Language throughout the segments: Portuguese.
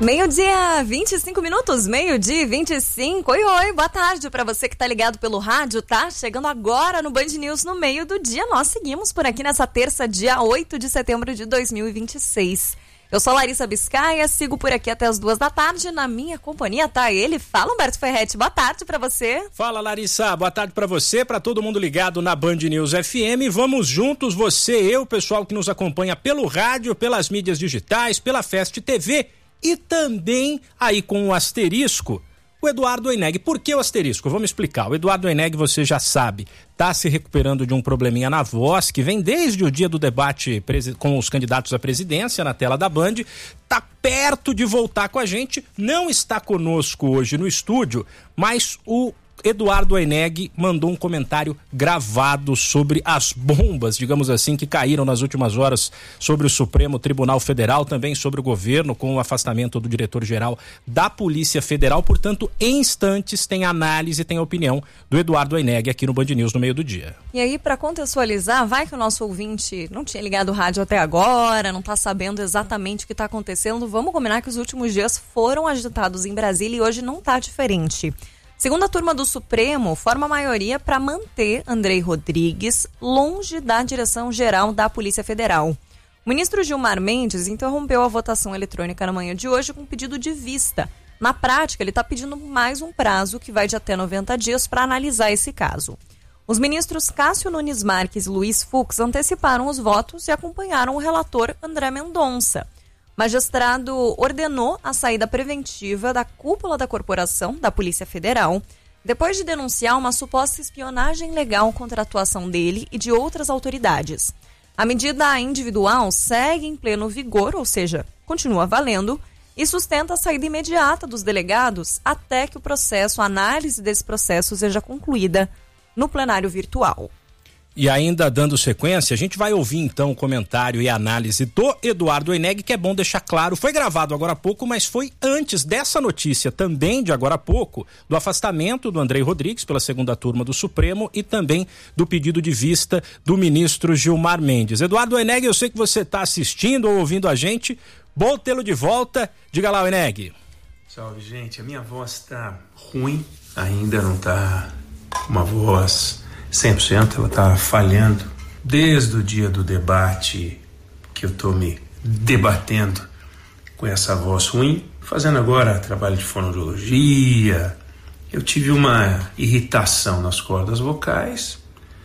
Meio-dia, 25 minutos, meio-dia, 25. Oi, boa tarde para você que tá ligado pelo rádio, tá? Chegando agora no Band News no meio do dia. Nós seguimos por aqui nessa terça, dia 8 de setembro de 2026. Eu sou Larissa Biscaia, sigo por aqui até as 2 da tarde. Na minha companhia tá ele. Fala, Humberto Ferretti, boa tarde pra você. Fala, Larissa, boa tarde pra você, pra todo mundo ligado na Band News FM. Vamos juntos, você, eu, o pessoal que nos acompanha pelo rádio, pelas mídias digitais, pela Fest TV e também aí com o asterisco, o Eduardo Oineg. Por que o asterisco? Vamos explicar. O Eduardo Oineg, você já sabe, está se recuperando de um probleminha na voz, que vem desde o dia do debate com os candidatos à presidência na tela da Band. Está perto de voltar com a gente, não está conosco hoje no estúdio, mas o Eduardo Oineg mandou um comentário gravado sobre as bombas, digamos assim, que caíram nas últimas horas sobre o Supremo Tribunal Federal, também sobre o governo, com o afastamento do diretor-geral da Polícia Federal. Portanto, em instantes tem análise, tem opinião do Eduardo Oineg aqui no Band News no meio do dia. E aí, para contextualizar, vai que o nosso ouvinte não tinha ligado o rádio até agora, não está sabendo exatamente o que está acontecendo. Vamos combinar que os últimos dias foram agitados em Brasília e hoje não está diferente. Segunda turma do Supremo forma a maioria para manter Andrei Rodrigues longe da direção-geral da Polícia Federal. O ministro Gilmar Mendes interrompeu a votação eletrônica na manhã de hoje com pedido de vista. Na prática, ele está pedindo mais um prazo que vai de até 90 dias para analisar esse caso. Os ministros Cássio Nunes Marques e Luiz Fux anteciparam os votos e acompanharam o relator André Mendonça. O magistrado ordenou a saída preventiva da cúpula da corporação da Polícia Federal, depois de denunciar uma suposta espionagem legal contra a atuação dele e de outras autoridades. A medida individual segue em pleno vigor, ou seja, continua valendo, e sustenta a saída imediata dos delegados até que a análise desse processo seja concluída no plenário virtual. E ainda dando sequência, a gente vai ouvir então o comentário e a análise do Eduardo Oineg, que é bom deixar claro, foi gravado agora há pouco, mas foi antes dessa notícia também de agora há pouco, do afastamento do Andrei Rodrigues pela segunda turma do Supremo e também do pedido de vista do ministro Gilmar Mendes. Eduardo Oineg, eu sei que você está assistindo ou ouvindo a gente, bom tê-lo de volta. Diga lá, Oineg. Salve, gente, a minha voz está ruim, ainda não está uma voz 100%, ela está falhando desde o dia do debate que eu estou me debatendo com essa voz ruim, fazendo agora trabalho de fonoaudiologia. Eu tive uma irritação nas cordas vocais,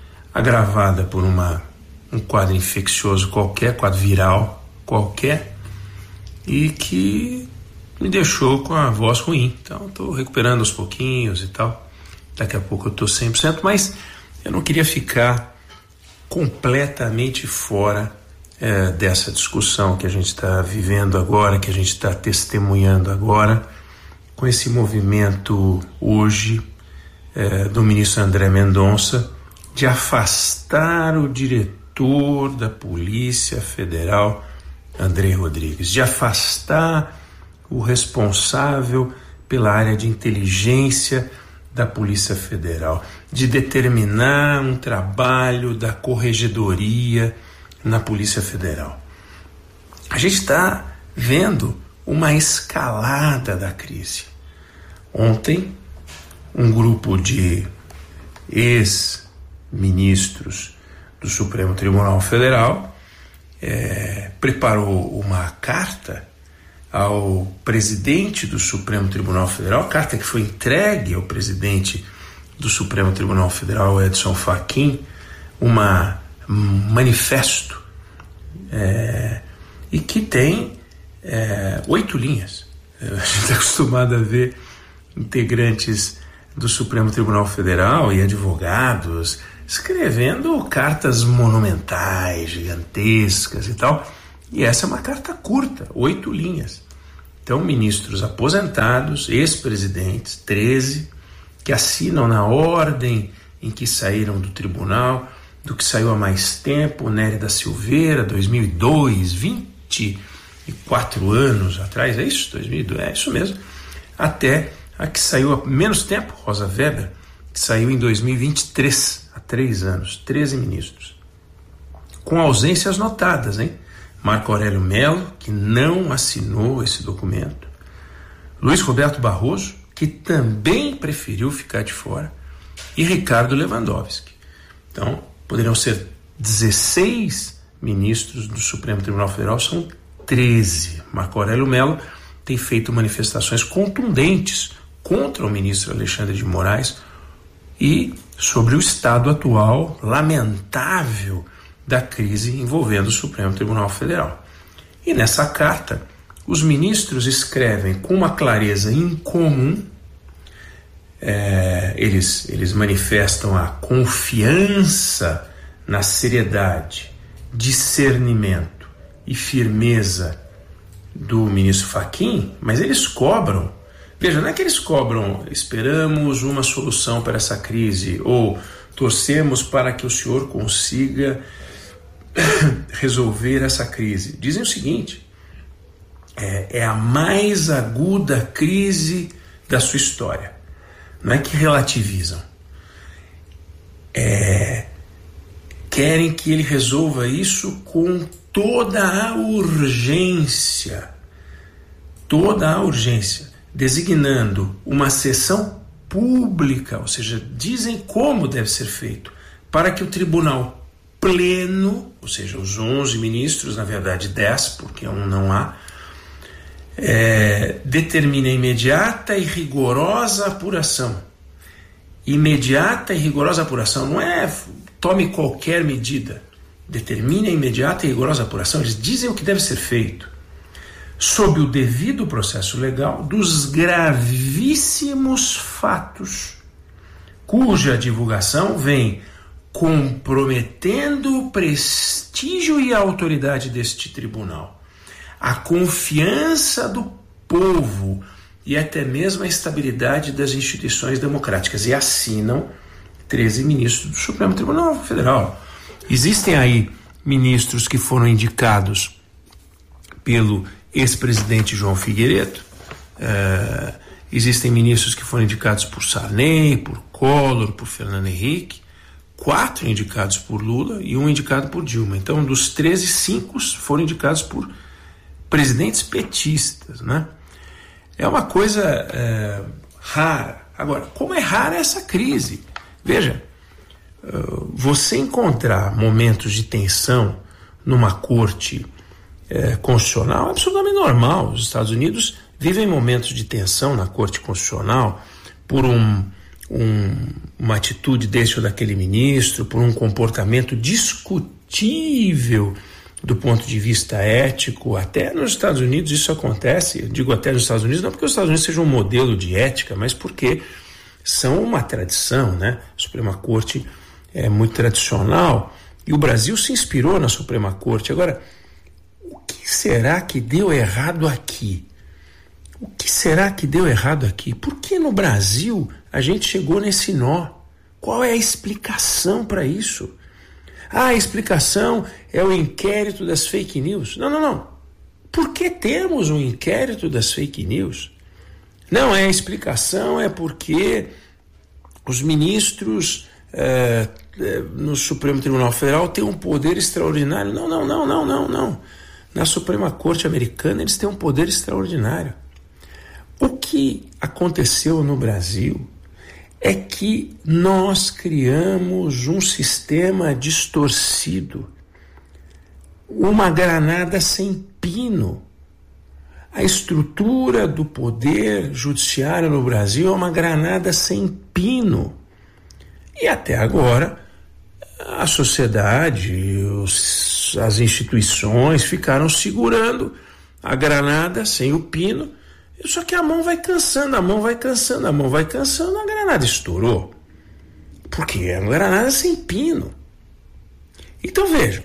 agravada por um quadro infeccioso qualquer, quadro viral qualquer, e que me deixou com a voz ruim. Então estou recuperando aos pouquinhos e tal. Daqui a pouco eu estou 100%, mas eu não queria ficar completamente fora dessa discussão que a gente está vivendo agora, que a gente está testemunhando agora, com esse movimento hoje do ministro André Mendonça de afastar o diretor da Polícia Federal, Andrei Rodrigues, de afastar o responsável pela área de inteligência da Polícia Federal, de determinar um trabalho da corregedoria na Polícia Federal. A gente está vendo uma escalada da crise. Ontem, um grupo de ex-ministros do Supremo Tribunal Federal preparou uma carta ao presidente do Supremo Tribunal Federal, a carta que foi entregue ao presidente do Supremo Tribunal Federal, Edson Fachin, um manifesto, e que tem 8 linhas. A gente está acostumado a ver integrantes do Supremo Tribunal Federal e advogados escrevendo cartas monumentais, gigantescas e tal. E essa é uma carta curta, 8 linhas. Então, ministros aposentados, ex-presidentes, 13, que assinam na ordem em que saíram do tribunal, do que saiu há mais tempo, Nery da Silveira, 2002, 24 anos atrás, é isso? 2002, é isso mesmo. Até a que saiu há menos tempo, Rosa Weber, que saiu em 2023, há 3 anos, 13 ministros. Com ausências notadas, hein? Marco Aurélio Mello, que não assinou esse documento, Luiz Roberto Barroso, que também preferiu ficar de fora, e Ricardo Lewandowski. Então, poderiam ser 16 ministros do Supremo Tribunal Federal, são 13. Marco Aurélio Mello tem feito manifestações contundentes contra o ministro Alexandre de Moraes e sobre o estado atual lamentável da crise envolvendo o Supremo Tribunal Federal. E nessa carta, os ministros escrevem com uma clareza incomum, eles manifestam a confiança na seriedade, discernimento e firmeza do ministro Fachin, mas eles cobram. Veja, não é que eles cobram, esperamos uma solução para essa crise, ou torcemos para que o senhor consiga resolver essa crise. Dizem o seguinte: é a mais aguda crise da sua história. Não é que relativizam. Querem que ele resolva isso com toda a urgência, designando uma sessão pública, ou seja, dizem como deve ser feito, para que o tribunal pleno, ou seja, os 11 ministros, na verdade 10, porque um não há, determine a imediata e rigorosa apuração. Imediata e rigorosa apuração não é tome qualquer medida, determine a imediata e rigorosa apuração. Eles dizem o que deve ser feito, sob o devido processo legal dos gravíssimos fatos cuja divulgação vem comprometendo o prestígio e a autoridade deste tribunal, a confiança do povo e até mesmo a estabilidade das instituições democráticas. E assinam 13 ministros do Supremo Tribunal Federal. Existem aí ministros que foram indicados pelo ex-presidente João Figueiredo, existem ministros que foram indicados por Sarney, por Collor, por Fernando Henrique, 4 indicados por Lula e 1 indicado por Dilma. Então, dos 13, 5 foram indicados por presidentes petistas, né? É uma coisa rara. Agora, como é rara essa crise? Veja, você encontrar momentos de tensão numa corte constitucional é absolutamente normal. Os Estados Unidos vivem momentos de tensão na corte constitucional por uma atitude desse ou daquele ministro, por um comportamento discutível do ponto de vista ético. Até nos Estados Unidos isso acontece. Eu digo até nos Estados Unidos, não porque os Estados Unidos sejam um modelo de ética, mas porque são uma tradição, né? A Suprema Corte é muito tradicional e o Brasil se inspirou na Suprema Corte. Agora, o que será que deu errado aqui? O que será que deu errado aqui? Por que no Brasil a gente chegou nesse nó? Qual é a explicação para isso? A explicação é o inquérito das fake news. Não. Por que temos um inquérito das fake news? Não, a explicação é porque os ministros no Supremo Tribunal Federal têm um poder extraordinário. Não. Na Suprema Corte Americana eles têm um poder extraordinário. O que aconteceu no Brasil é que nós criamos um sistema distorcido, uma granada sem pino. A estrutura do poder judiciário no Brasil é uma granada sem pino. E até agora, a sociedade, as instituições ficaram segurando a granada sem o pino. Só que a mão vai cansando, a granada estourou. Porque é uma granada sem pino. Então vejam,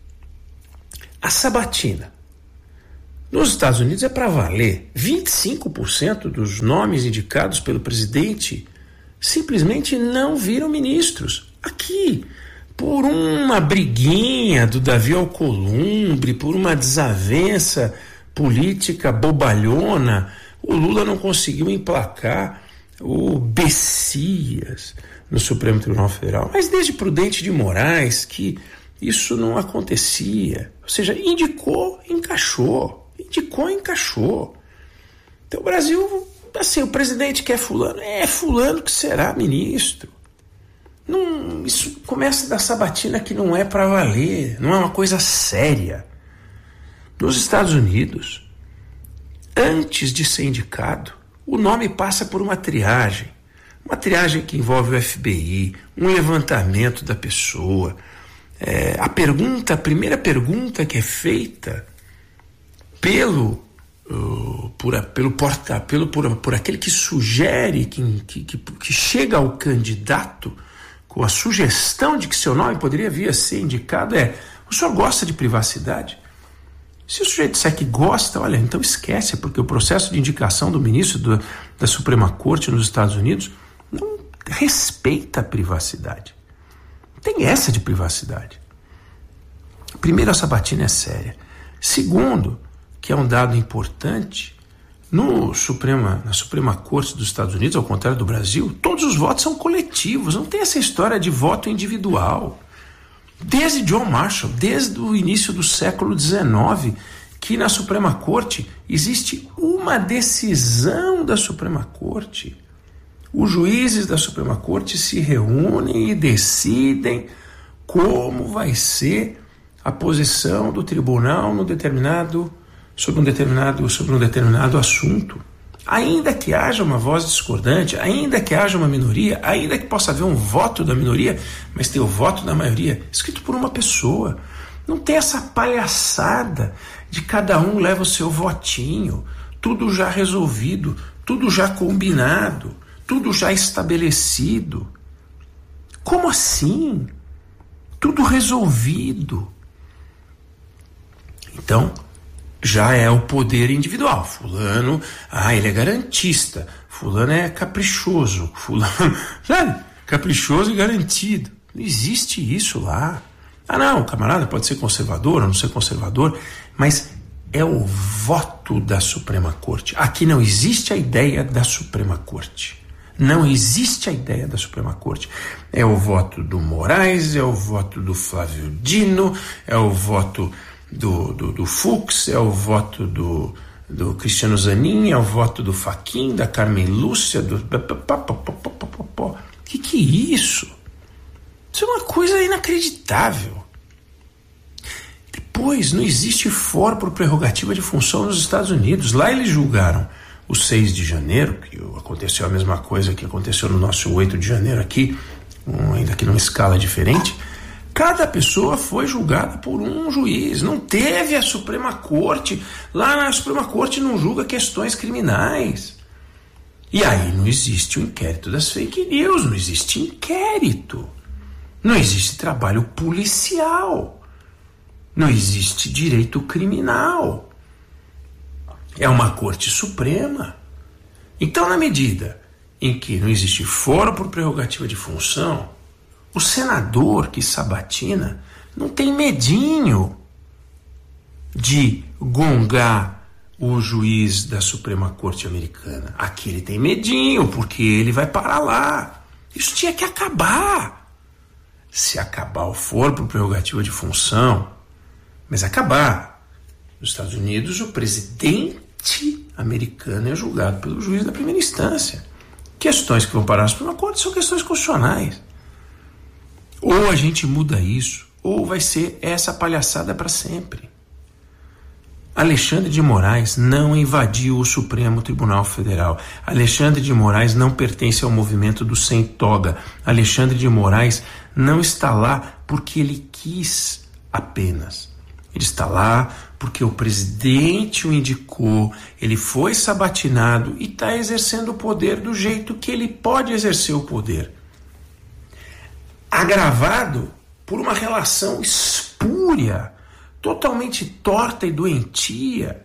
a sabatina nos Estados Unidos é para valer. 25% dos nomes indicados pelo presidente simplesmente não viram ministros. Aqui, por uma briguinha do Davi Alcolumbre, por uma desavença política bobalhona, o Lula não conseguiu emplacar o Bessias no Supremo Tribunal Federal. Mas desde Prudente de Moraes que isso não acontecia. Ou seja, indicou, encaixou. Então o Brasil, assim, o presidente quer fulano, é fulano que será ministro. Não, isso começa da sabatina que não é para valer, não é uma coisa séria. Nos Estados Unidos, antes de ser indicado, o nome passa por uma triagem que envolve o FBI, um levantamento da pessoa. A primeira pergunta que é feita por aquele que sugere, que chega ao candidato com a sugestão de que seu nome poderia vir a ser indicado, o senhor gosta de privacidade? Se o sujeito disser que gosta, olha, então esquece, porque o processo de indicação do ministro da Suprema Corte nos Estados Unidos não respeita a privacidade. Não tem essa de privacidade. Primeiro, a sabatina é séria. Segundo, que é um dado importante, na Suprema Corte dos Estados Unidos, ao contrário do Brasil, todos os votos são coletivos, não tem essa história de voto individual. Desde John Marshall, desde o início do século XIX, que na Suprema Corte existe uma decisão da Suprema Corte. Os juízes da Suprema Corte se reúnem e decidem como vai ser a posição do tribunal sobre um determinado assunto. Ainda que haja uma voz discordante, ainda que haja uma minoria, ainda que possa haver um voto da minoria, mas tem o voto da maioria, escrito por uma pessoa. Não tem essa palhaçada de cada um leva o seu votinho, tudo já resolvido, tudo já combinado, tudo já estabelecido. Como assim? Tudo resolvido. Então, já é o poder individual. Fulano, ele é garantista. Fulano é caprichoso. Fulano, sabe? Caprichoso e garantido. Não existe isso lá. Não, o camarada pode ser conservador ou não ser conservador, mas é o voto da Suprema Corte. Aqui não existe a ideia da Suprema Corte. Não existe a ideia da Suprema Corte. É o voto do Moraes, é o voto do Flávio Dino, é o voto do Fux, é o voto do Cristiano Zanin, é o voto do Fachin, da Carmen Lúcia, que é isso? Isso é uma coisa inacreditável. Depois, não existe foro por prerrogativa de função nos Estados Unidos. Lá eles julgaram o 6 de janeiro, que aconteceu a mesma coisa que aconteceu no nosso 8 de janeiro aqui, ainda que numa escala diferente. Cada pessoa foi julgada por um juiz. Não teve a Suprema Corte. Lá na Suprema Corte não julga questões criminais. E aí não existe o inquérito das fake news, não existe inquérito. Não existe trabalho policial. Não existe direito criminal. É uma Corte Suprema. Então, na medida em que não existe foro por prerrogativa de função, o senador que sabatina não tem medinho de gongar o juiz da Suprema Corte americana. Aqui ele tem medinho, porque ele vai parar lá. Isso tinha que acabar. Se acabar o foro por prerrogativa de função, mas acabar. Nos Estados Unidos, o presidente americano é julgado pelo juiz da primeira instância. Questões que vão parar na Suprema Corte são questões constitucionais. Ou a gente muda isso, ou vai ser essa palhaçada para sempre. Alexandre de Moraes não invadiu o Supremo Tribunal Federal. Alexandre de Moraes não pertence ao movimento do sem toga. Alexandre de Moraes não está lá porque ele quis apenas. Ele está lá porque o presidente o indicou, ele foi sabatinado e está exercendo o poder do jeito que ele pode exercer o poder. Agravado por uma relação espúria, totalmente torta e doentia,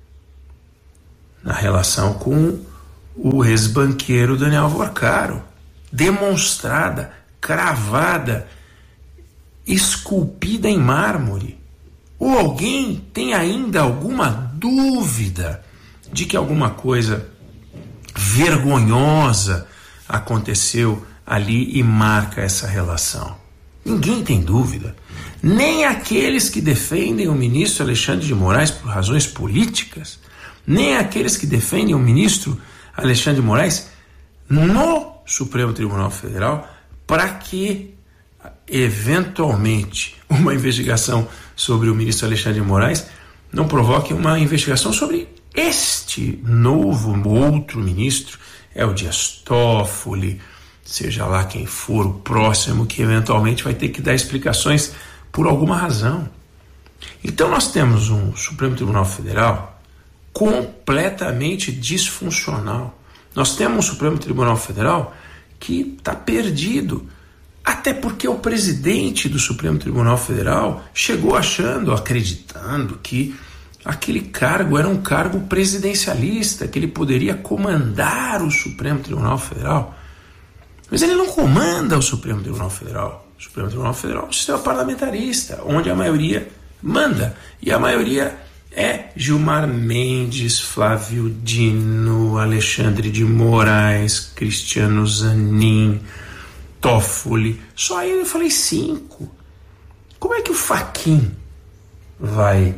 na relação com o ex-banqueiro Daniel Vorcaro, demonstrada, cravada, esculpida em mármore. Ou alguém tem ainda alguma dúvida de que alguma coisa vergonhosa aconteceu ali e marca essa relação? Ninguém tem dúvida. Nem aqueles que defendem o ministro Alexandre de Moraes por razões políticas, nem aqueles que defendem o ministro Alexandre de Moraes no Supremo Tribunal Federal para que, eventualmente, uma investigação sobre o ministro Alexandre de Moraes não provoque uma investigação sobre este novo, outro ministro, é o Dias Toffoli, seja lá quem for o próximo que eventualmente vai ter que dar explicações por alguma razão. Então nós temos um Supremo Tribunal Federal completamente disfuncional. Nós temos um Supremo Tribunal Federal que está perdido, até porque o presidente do Supremo Tribunal Federal chegou acreditando que aquele cargo era um cargo presidencialista, que ele poderia comandar o Supremo Tribunal Federal. Mas ele não comanda o Supremo Tribunal Federal. O Supremo Tribunal Federal é um sistema parlamentarista, onde a maioria manda. E a maioria é Gilmar Mendes, Flávio Dino, Alexandre de Moraes, Cristiano Zanin, Toffoli. Só aí eu falei 5. Como é que o Fachin vai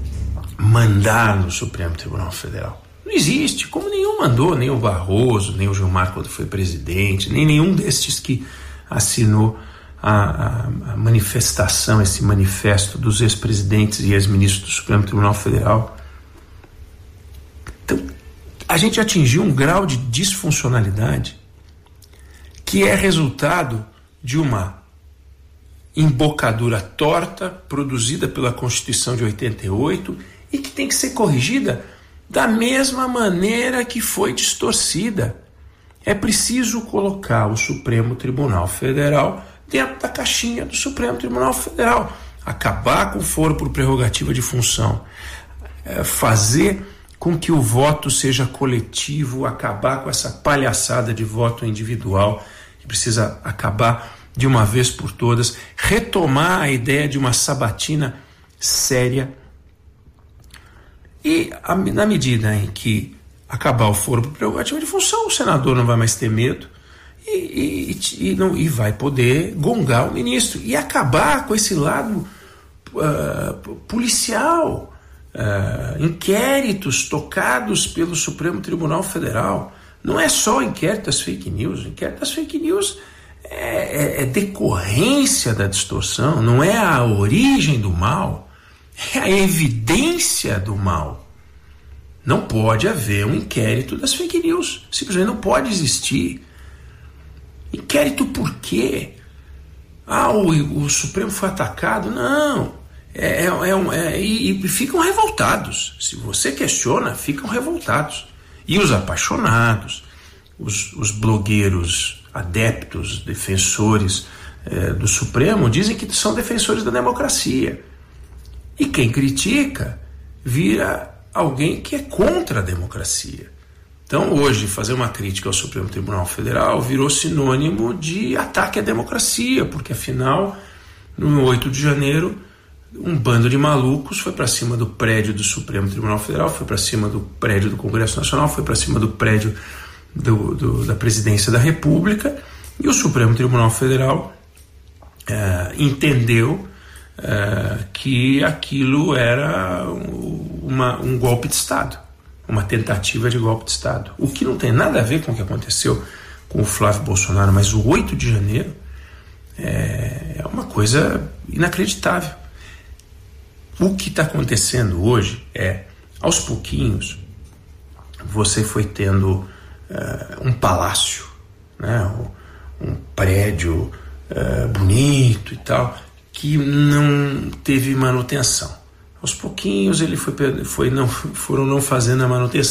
mandar no Supremo Tribunal Federal? Não existe, como nenhum mandou, nem o Barroso, nem o Gilmar quando foi presidente, nem nenhum destes que assinou a manifestação, esse manifesto dos ex-presidentes e ex-ministros do Supremo Tribunal Federal. Então, a gente atingiu um grau de disfuncionalidade que é resultado de uma embocadura torta produzida pela Constituição de 88 e que tem que ser corrigida da mesma maneira que foi distorcida. É preciso colocar o Supremo Tribunal Federal dentro da caixinha do Supremo Tribunal Federal, acabar com o foro por prerrogativa de função, fazer com que o voto seja coletivo, acabar com essa palhaçada de voto individual, que precisa acabar de uma vez por todas, retomar a ideia de uma sabatina séria. E na medida em que acabar o foro por prerrogativa de função, o senador não vai mais ter medo e vai poder gongar o ministro e acabar com esse lado policial, inquéritos tocados pelo Supremo Tribunal Federal. Não é só o inquérito das fake news. O inquérito das fake news é decorrência da distorção, não é a origem do mal, é a evidência do mal. Não pode haver um inquérito das fake news, simplesmente não pode existir. Inquérito por quê? O Supremo foi atacado? Não. E ficam revoltados. Se você questiona, ficam revoltados. E os apaixonados, os blogueiros adeptos, defensores do Supremo, dizem que são defensores da democracia. E quem critica vira alguém que é contra a democracia. Então, hoje, fazer uma crítica ao Supremo Tribunal Federal virou sinônimo de ataque à democracia, porque, afinal, no 8 de janeiro, um bando de malucos foi para cima do prédio do Supremo Tribunal Federal, foi para cima do prédio do Congresso Nacional, foi para cima do prédio da Presidência da República, e o Supremo Tribunal Federal entendeu que aquilo era um golpe de Estado, uma tentativa de golpe de Estado, o que não tem nada a ver com o que aconteceu com o Flávio Bolsonaro, mas o 8 de janeiro é uma coisa inacreditável. O que está acontecendo hoje aos pouquinhos, você foi tendo um palácio, né, um prédio bonito e tal, que não teve manutenção. Aos pouquinhos ele foram não fazendo a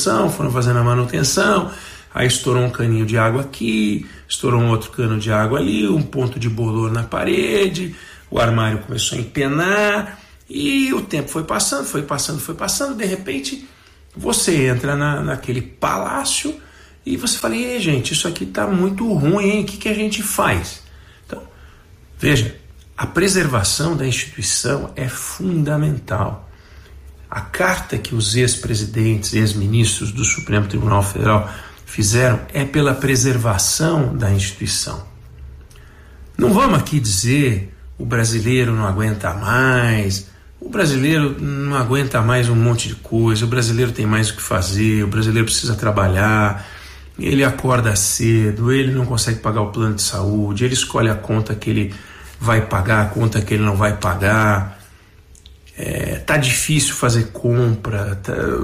manutenção, aí estourou um caninho de água aqui, estourou um outro cano de água ali, um ponto de bolor na parede, o armário começou a empenar, e o tempo foi passando, de repente você entra naquele palácio e você fala, gente, isso aqui está muito ruim, hein? O que a gente faz? Então, veja, a preservação da instituição é fundamental. A carta que os ex-presidentes e ex-ministros do Supremo Tribunal Federal fizeram é pela preservação da instituição. Não vamos aqui dizer o brasileiro não aguenta mais, O brasileiro não aguenta mais um monte de coisa, o brasileiro tem mais o que fazer, o brasileiro precisa trabalhar, ele acorda cedo, ele não consegue pagar o plano de saúde, ele escolhe a conta que ele vai pagar, a conta que ele não vai pagar, tá difícil fazer compra,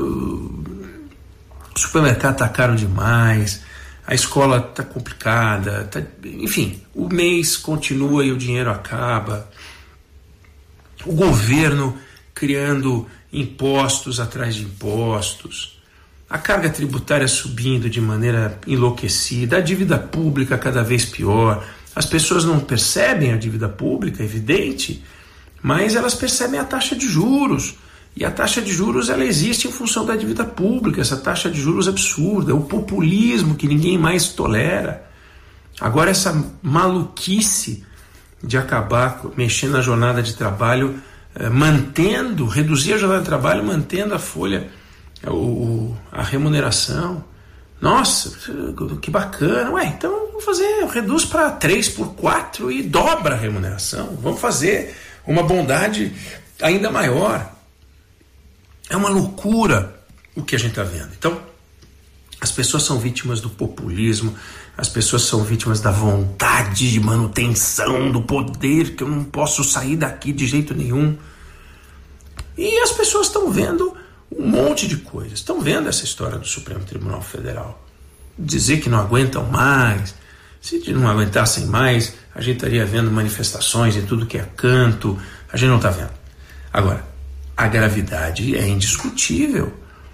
o supermercado tá caro demais, a escola tá complicada, enfim, o mês continua e o dinheiro acaba. O governo criando impostos atrás de impostos, a carga tributária subindo de maneira enlouquecida, a dívida pública cada vez pior. As pessoas não percebem a dívida pública, é evidente, mas elas percebem a taxa de juros. E a taxa de juros ela existe em função da dívida pública, essa taxa de juros absurda, o populismo que ninguém mais tolera. Agora essa maluquice de acabar mexendo na jornada de trabalho, reduzir a jornada de trabalho, mantendo a folha, a remuneração. Nossa, que bacana. Então vamos fazer, reduz para 3 por 4 e dobra a remuneração. Vamos fazer uma bondade ainda maior. É uma loucura o que a gente está vendo. Então, as pessoas são vítimas do populismo, as pessoas são vítimas da vontade de manutenção do poder, que eu não posso sair daqui de jeito nenhum. E as pessoas estão vendo um monte de coisas. Estão vendo essa história do Supremo Tribunal Federal. Dizer que não aguentam mais. Se não aguentassem mais, a gente estaria vendo manifestações em tudo que é canto. A gente não está vendo. Agora, a gravidade é indiscutível.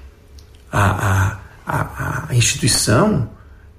A instituição,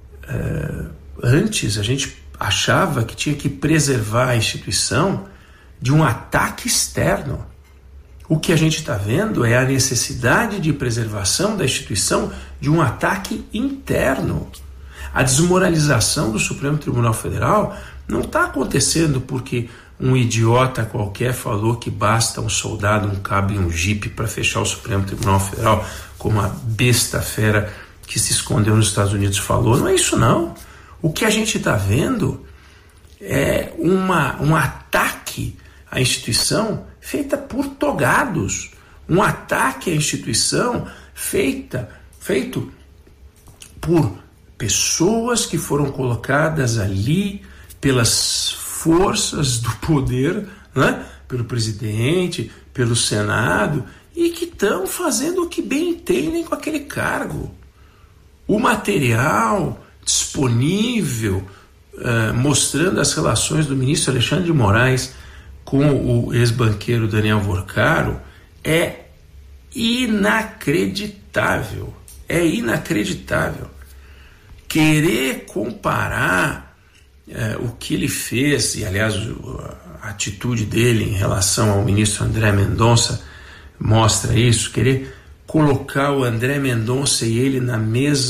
antes a gente achava que tinha que preservar a instituição de um ataque externo. O que a gente está vendo é a necessidade de preservação da instituição de um ataque interno. A desmoralização do Supremo Tribunal Federal não está acontecendo porque um idiota qualquer falou que basta um soldado, um cabo e um jipe para fechar o Supremo Tribunal Federal, como a besta fera que se escondeu nos Estados Unidos falou. Não é isso não. O que a gente está vendo é um ataque à instituição feita por togados, um ataque à instituição feito por pessoas que foram colocadas ali pelas forças do poder, né? Pelo presidente, pelo Senado, e que estão fazendo o que bem entendem com aquele cargo. O material disponível mostrando as relações do ministro Alexandre de Moraes com o ex-banqueiro Daniel Vorcaro é inacreditável. É inacreditável. Querer comparar o que ele fez, e aliás a atitude dele em relação ao ministro André Mendonça mostra isso, querer colocar o André Mendonça e ele no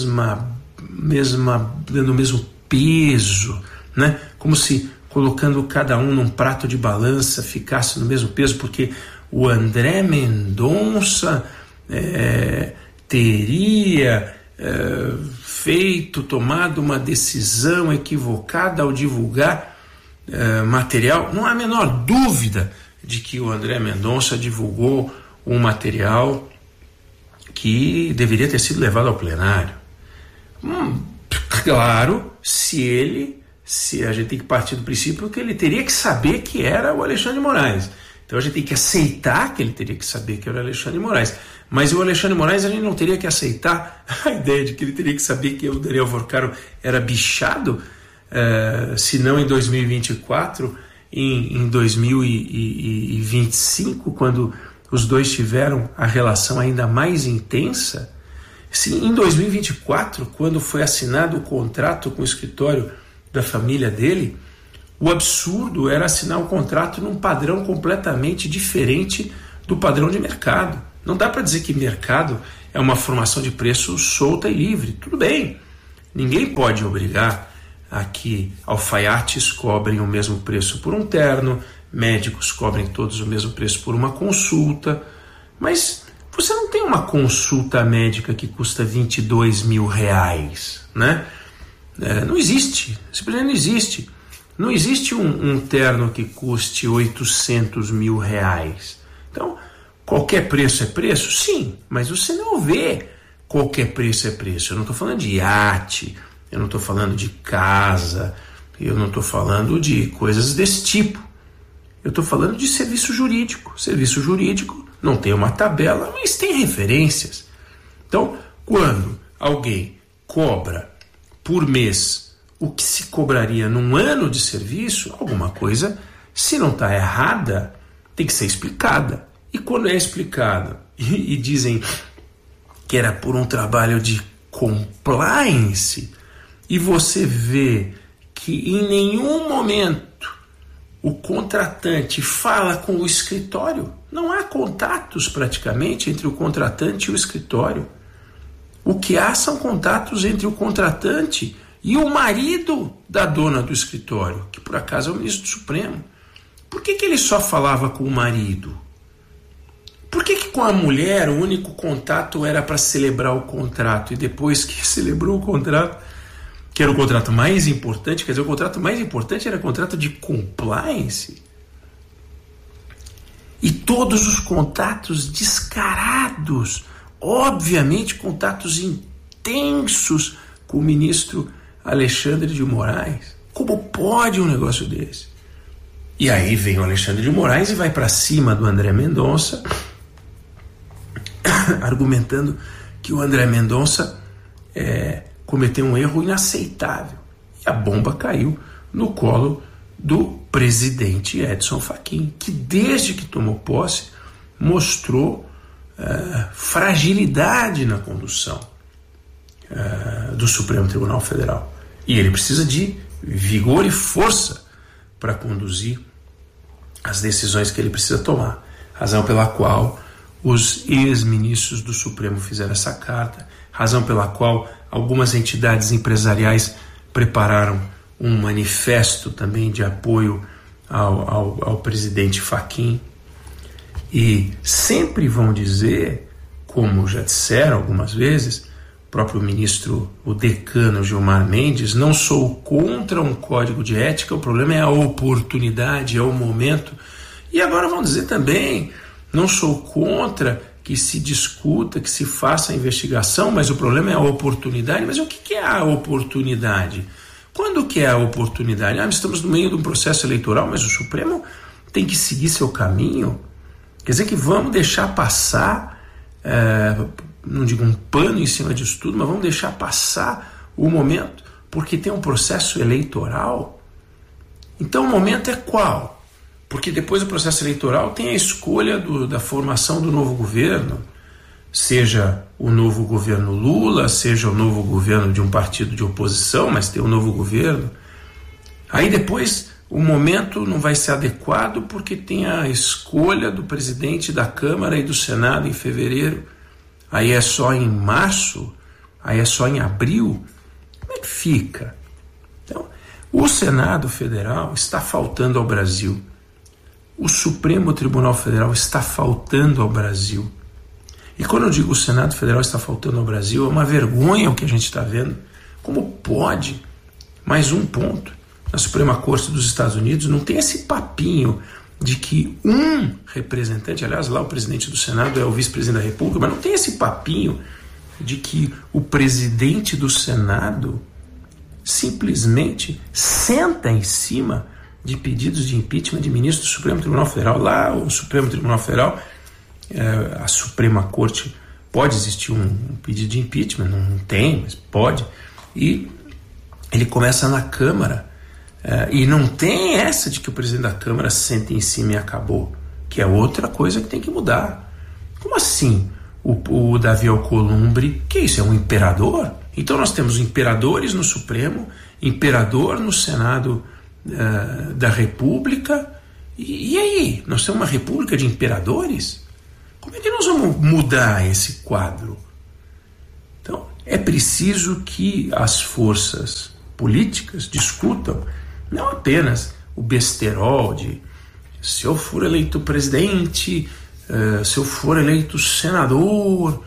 mesmo peso, né? Como se colocando cada um num prato de balança ficasse no mesmo peso, porque o André Mendonça teria tomado uma decisão equivocada ao divulgar material. Não há a menor dúvida de que o André Mendonça divulgou um material que deveria ter sido levado ao plenário. Claro, se a gente tem que partir do princípio que ele teria que saber que era o Alexandre de Moraes. Então a gente tem que aceitar que ele teria que saber que era o Alexandre de Moraes. Mas o Alexandre de Moraes a gente não teria que aceitar a ideia de que ele teria que saber que o Daniel Vorcaro era bichado, se não em 2024, em 2025, quando os dois tiveram a relação ainda mais intensa. Sim, em 2024, quando foi assinado o contrato com o escritório da família dele, o absurdo era assinar o contrato num padrão completamente diferente do padrão de mercado. Não dá para dizer que mercado é uma formação de preço solta e livre. Tudo bem, ninguém pode obrigar a que alfaiates cobrem o mesmo preço por um terno, médicos cobrem todos o mesmo preço por uma consulta, mas você não tem uma consulta médica que custa R$22 mil, né? Não existe, simplesmente não existe. Não existe um terno que custe R$800 mil. Então, qualquer preço é preço? Sim, mas você não vê qualquer preço é preço. Eu não estou falando de iate, eu não estou falando de casa, eu não estou falando de coisas desse tipo. Eu estou falando de serviço jurídico. Serviço jurídico não tem uma tabela, mas tem referências. Então, quando alguém cobra por mês o que se cobraria num ano de serviço, alguma coisa, se não está errada, tem que ser explicada. E quando é explicada e dizem que era por um trabalho de compliance, e você vê que em nenhum momento o contratante fala com o escritório, não há contatos praticamente entre o contratante e o escritório. O que há são contatos entre o contratante e o marido da dona do escritório, que por acaso é o ministro do Supremo. Por que ele só falava com o marido? Por que com a mulher o único contato era para celebrar o contrato, e depois que celebrou o contrato, que era o contrato mais importante, quer dizer, o contrato mais importante era o contrato de compliance? E todos os contatos descarados, obviamente contatos intensos com o ministro Alexandre de Moraes. Como pode um negócio desse? E aí vem o Alexandre de Moraes e vai para cima do André Mendonça, argumentando que o André Mendonça cometeu um erro inaceitável. E a bomba caiu no colo do presidente Edson Fachin, que desde que tomou posse mostrou fragilidade na condução do Supremo Tribunal Federal. E ele precisa de vigor e força para conduzir as decisões que ele precisa tomar. Razão pela qual os ex-ministros do Supremo fizeram essa carta, razão pela qual algumas entidades empresariais prepararam um manifesto também de apoio ao presidente Fachin. E sempre vão dizer, como já disseram algumas vezes, o próprio ministro, o decano Gilmar Mendes: não sou contra um código de ética, o problema é a oportunidade, é o momento. E agora vão dizer também: não sou contra que se discuta, que se faça a investigação, mas o problema é a oportunidade. Mas o que é a oportunidade? Quando que é a oportunidade? Estamos no meio de um processo eleitoral, mas o Supremo tem que seguir seu caminho. Quer dizer que vamos deixar passar, não digo um pano em cima disso tudo, mas vamos deixar passar o momento, porque tem um processo eleitoral. Então o momento é qual? Porque depois do processo eleitoral tem a escolha da formação do novo governo, seja o novo governo Lula, seja o novo governo de um partido de oposição, mas tem um novo governo. Aí depois o momento não vai ser adequado porque tem a escolha do presidente da Câmara e do Senado em fevereiro. Aí é só em março, aí é só em abril. Como é que fica? Então, o Senado Federal está faltando ao Brasil. O Supremo Tribunal Federal está faltando ao Brasil. E quando eu digo o Senado Federal está faltando ao Brasil, é uma vergonha o que a gente está vendo. Como pode? Mais um ponto. Na Suprema Corte dos Estados Unidos não tem esse papinho de que um representante, aliás, lá o presidente do Senado é o vice-presidente da República, mas não tem esse papinho de que o presidente do Senado simplesmente senta em cima de pedidos de impeachment de ministros do Supremo Tribunal Federal. Lá o Supremo Tribunal Federal, a Suprema Corte, pode existir um pedido de impeachment, não tem, mas pode, e ele começa na Câmara. E não tem essa de que o presidente da Câmara sente em cima e acabou, que é outra coisa que tem que mudar. Como assim o Davi Alcolumbre, que isso, é um imperador? Então nós temos imperadores no Supremo, imperador no Senado da República, e aí? Nós temos uma república de imperadores? Como é que nós vamos mudar esse quadro? Então é preciso que as forças políticas discutam não apenas o besterol de se eu for eleito presidente, se eu for eleito senador.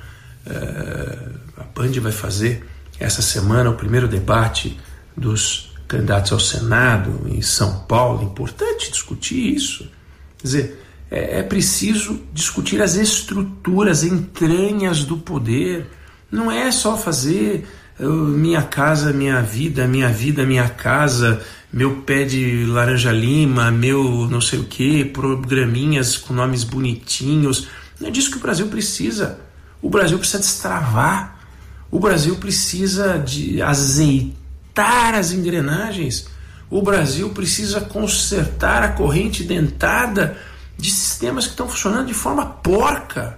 A Band vai fazer essa semana o primeiro debate dos candidatos ao Senado em São Paulo. Importante discutir isso. Quer dizer, É preciso discutir as estruturas, entranhas do poder. Não é só fazer minha casa, minha vida, minha casa, meu pé de laranja-lima, meu não sei o que, programinhas com nomes bonitinhos. Não é disso que o Brasil precisa. O Brasil precisa destravar. O Brasil precisa de azeitar as engrenagens. O Brasil precisa consertar a corrente dentada de sistemas que estão funcionando de forma porca.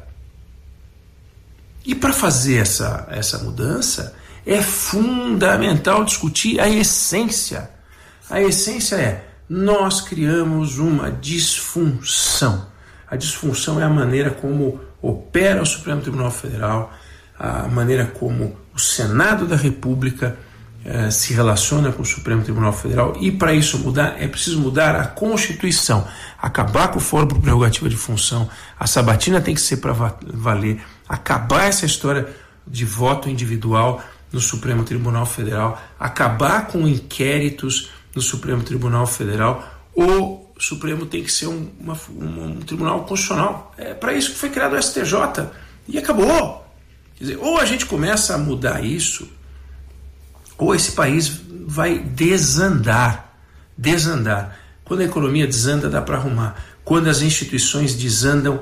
E para fazer essa mudança, é fundamental discutir a essência. A essência é: nós criamos uma disfunção. A disfunção é a maneira como opera o Supremo Tribunal Federal, a maneira como o Senado da República se relaciona com o Supremo Tribunal Federal, e para isso mudar, é preciso mudar a Constituição, acabar com o fórum por prerrogativa de função, a sabatina tem que ser para valer, acabar essa história de voto individual no Supremo Tribunal Federal, acabar com inquéritos no Supremo Tribunal Federal. O Supremo tem que ser um tribunal constitucional. É para isso que foi criado o STJ, e acabou. Quer dizer, ou a gente começa a mudar isso, ou esse país vai desandar. Quando a economia desanda, dá para arrumar. Quando as instituições desandam,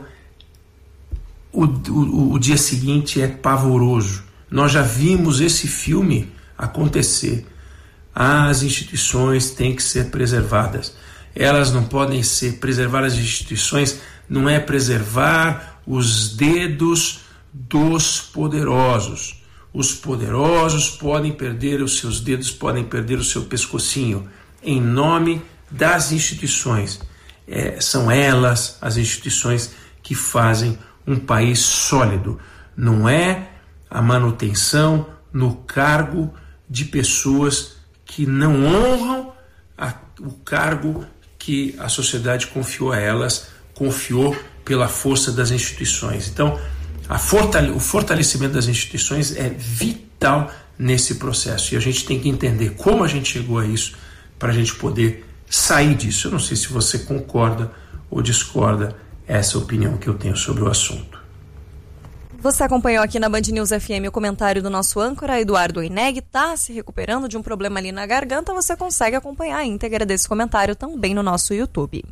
o dia seguinte é pavoroso. Nós já vimos esse filme acontecer. As instituições têm que ser preservadas. Elas não podem ser preservadas. As instituições não é preservar os dedos dos poderosos. Os poderosos podem perder os seus dedos, podem perder o seu pescocinho, em nome das instituições. São elas, as instituições, que fazem um país sólido. Não é a manutenção no cargo de pessoas que não honram o cargo que a sociedade confiou a elas, confiou pela força das instituições. Então, o fortalecimento das instituições é vital nesse processo, e a gente tem que entender como a gente chegou a isso para a gente poder sair disso. Eu não sei se você concorda ou discorda, essa opinião que eu tenho sobre o assunto. Você acompanhou aqui na Band News FM o comentário do nosso âncora Eduardo Oineg, está se recuperando de um problema ali na garganta. Você consegue acompanhar a íntegra desse comentário também no nosso YouTube.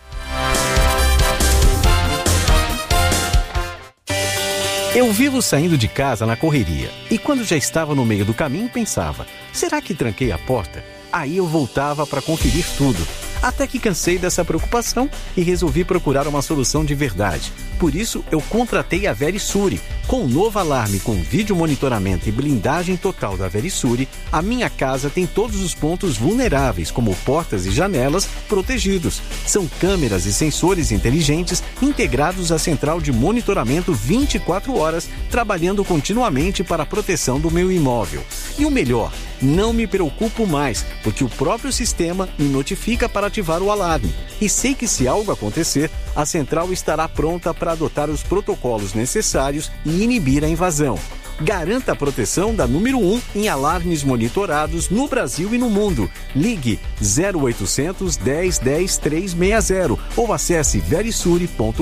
Eu vivo saindo de casa na correria e quando já estava no meio do caminho pensava, será que tranquei a porta? Aí eu voltava para conferir tudo, até que cansei dessa preocupação e resolvi procurar uma solução de verdade. Por isso, eu contratei a Verisure. Com o novo alarme com vídeo monitoramento e blindagem total da Verisure, a minha casa tem todos os pontos vulneráveis, como portas e janelas, protegidos. São câmeras e sensores inteligentes integrados à central de monitoramento 24 horas, trabalhando continuamente para a proteção do meu imóvel. E o melhor, não me preocupo mais, porque o próprio sistema me notifica para ativar o alarme. E sei que se algo acontecer, a central estará pronta para adotar os protocolos necessários e inibir a invasão. Garanta a proteção da número 1 em alarmes monitorados no Brasil e no mundo. Ligue 0800 10 10 360 ou acesse verisure.com.br.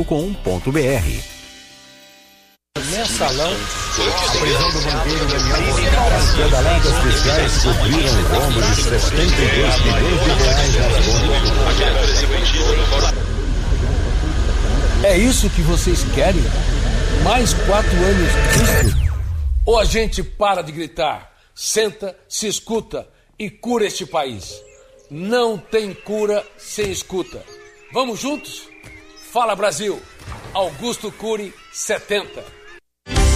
Mensalão, a prisão do banqueiro Daniel as pedaladas fiscais cobriram o rombo de 72 milhões de reais nas contas. É isso que vocês querem? Mais 4 anos disso? Ou a gente para de gritar, senta, se escuta e cura este país? Não tem cura sem escuta. Vamos juntos? Fala Brasil! Augusto Cury, 70.